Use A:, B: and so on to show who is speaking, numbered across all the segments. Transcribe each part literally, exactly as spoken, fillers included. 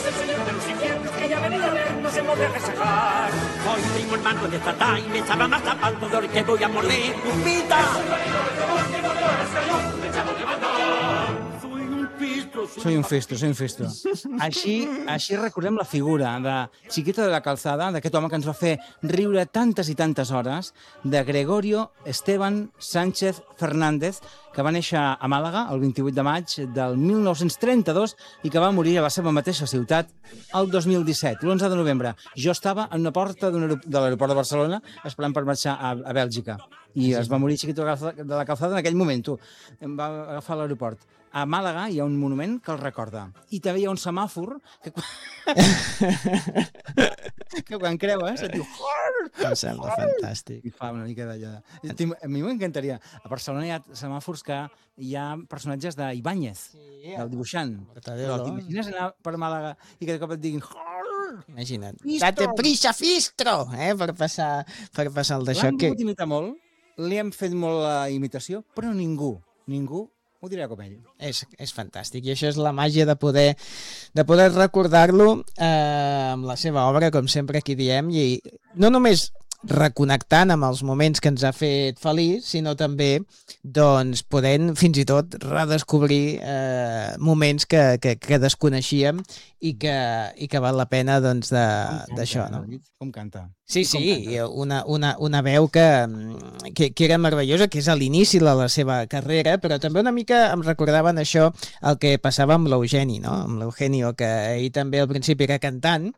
A: el señor de los infiernos que ya venía a vernos en modo de agasajar. Hoy tengo el mango de esta y me estaba más tapando de hoy que voy a morder tu pita.
B: Soy un festo, soy un festo. Així, així recordem la figura de Chiquito de la Calzada, d'aquest home que ens va fer riure tantes i tantes hores, de Gregorio Esteban Sánchez Fernández, que va néixer a Màlaga el vint-i-vuit de maig del mil nou-cents trenta-dos i que va morir a la seva mateixa ciutat el dos mil disset, l'onze de novembre. Jo estava en una porta de l'aeroport de Barcelona esperant per marxar a, a Bèlgica i es va morir Chiquito de la Calzada en aquell moment, tu. Em va agafar a l'aeroport. A Màlaga hi ha un monument que el recorda. I també hi ha un semàfor que, que quan creues et diu...
C: Em sembla fantàstic.
B: I fa una mica d'allò. A mi m'encantaria. A Barcelona hi ha semàfors que hi ha personatges d'Ibáñez, sí, del dibuixant. T'imagines anar per Màlaga i que de cop et diguin...
C: Imagina't. Date prisa, fistro! Eh? Per passar, per passar el d'això.
B: L'han volgut imitar molt, li hem fet molt la imitació, però ningú, ningú ho dirà com ell.
C: És, és fantàstic, i això és la màgia de poder, de poder recordar-lo eh, amb la seva obra, com sempre aquí diem, i no només reconnectant amb els moments que ens ha fet feliç, sinó també doncs, podent fins i tot redescobrir eh, moments que, que, que desconeixíem i que, i que val la pena doncs, d'això. No?
B: Com canta.
C: Sí, sí, una, una, una veu que, que, que era meravellosa, que és a l'inici de la seva carrera, però també una mica em recordaven això el que passava amb l'Eugeni, no? Amb l'Eugenio, que ell també al principi era cantant,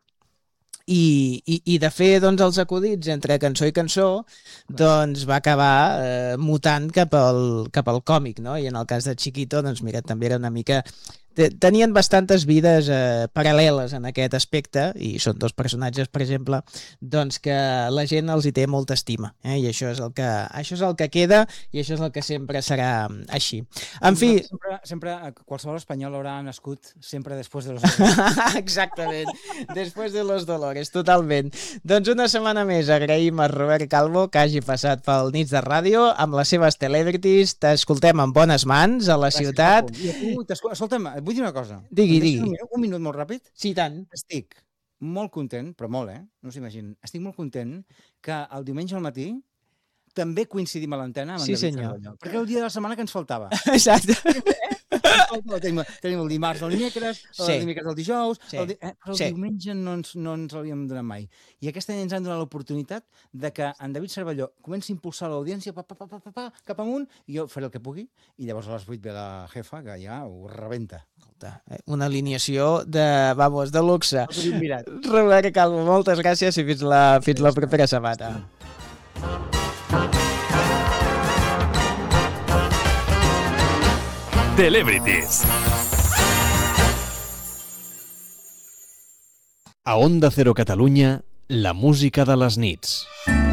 C: I, i, i de fer doncs, els acudits entre cançó i cançó doncs, va acabar eh, mutant cap al, cap al còmic, no? I en el cas de Chiquito doncs, mira, també era una mica... Tenien bastantes vides eh, paral·leles en aquest aspecte, i són dos personatges, per exemple, doncs que la gent els hi té molta estima, eh? I això és el que, això és el que queda i això és el que sempre serà així. En fi...
B: Sempre, sempre qualsevol espanyol haurà nascut sempre després de los dolores.
C: Exactament, després de los dolores, totalment. Doncs una setmana més agraïm a Robert Calvo que hagi passat pel Nits de Ràdio amb les seves celebrities. T'escoltem en bones mans a la ciutat.
B: I tu, escolta'm, vull dir una cosa.
C: Digui, digui.
B: Un minut, un minut molt ràpid?
C: Sí, tant.
B: Estic molt content, però molt, eh? No s'imaginen. Estic molt content que el diumenge al matí també coincidim a l'antena amb en
C: sí,
B: David
C: senyor.
B: Cervelló. Perquè era el dia de la setmana que ens faltava.
C: Exacte.
B: Tenim, tenim el dimarts del dimecres, el sí. dimecres del dijous,
C: sí.
B: el di... eh, però el sí. diumenge no ens, no ens l'havíem donat mai. I aquest any ens han donat l'oportunitat de que en David Cervelló comenci a impulsar l'audiència pa, pa, pa, pa, pa, pa, cap amunt, i jo faré el que pugui, i llavors a les vuit ve la jefa, que ja ho rebenta.
C: Una alineació de, vamos, de luxe. Robert Calvo, moltes gràcies i fins la, fins la propera setmana.
D: Celebrities. A Onda Cero Catalunya, la música de les nits.